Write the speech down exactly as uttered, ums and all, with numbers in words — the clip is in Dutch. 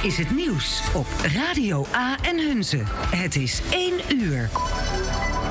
is het nieuws op Radio A en Hunze. Het is één uur.